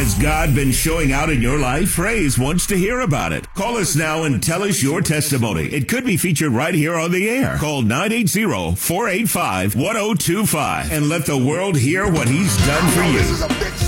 Has God been showing out in your life? Praise wants to hear about it. Call us now and tell us your testimony. It could be featured right here on the air. Call 980-485-1025 and let the world hear what he's done for you.